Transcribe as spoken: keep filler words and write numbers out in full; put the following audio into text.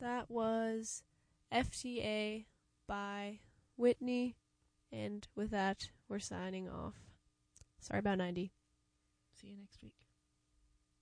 That was F T A by Whitney. And with that, we're signing off. Sorry about ninety. See you next week.